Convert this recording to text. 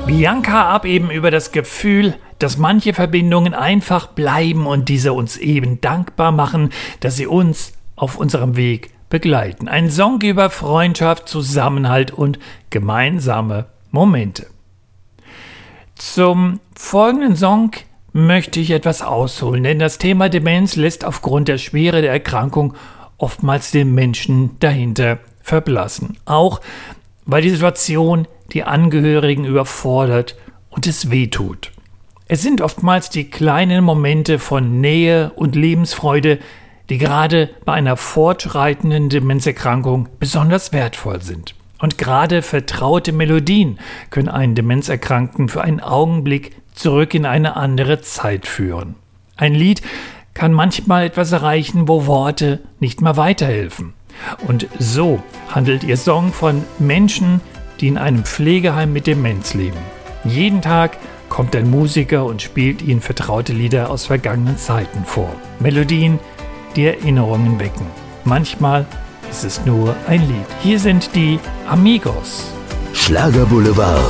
Bianca ab eben über das Gefühl, dass manche Verbindungen einfach bleiben und diese uns eben dankbar machen, dass sie uns auf unserem Weg begleiten. Ein Song über Freundschaft, Zusammenhalt und gemeinsame Momente. Zum folgenden Song möchte ich etwas ausholen, denn das Thema Demenz lässt aufgrund der Schwere der Erkrankung oftmals den Menschen dahinter verblassen. Auch weil die Situation die Angehörigen überfordert und es wehtut. Es sind oftmals die kleinen Momente von Nähe und Lebensfreude, die gerade bei einer fortschreitenden Demenzerkrankung besonders wertvoll sind. Und gerade vertraute Melodien können einen Demenzerkrankten für einen Augenblick zurück in eine andere Zeit führen. Ein Lied kann manchmal etwas erreichen, wo Worte nicht mehr weiterhelfen. Und so handelt ihr Song von Menschen, die in einem Pflegeheim mit Demenz leben. Jeden Tag kommt ein Musiker und spielt ihnen vertraute Lieder aus vergangenen Zeiten vor. Melodien, die Erinnerungen wecken. Manchmal ist es nur ein Lied. Hier sind die Amigos. Schlager Boulevard.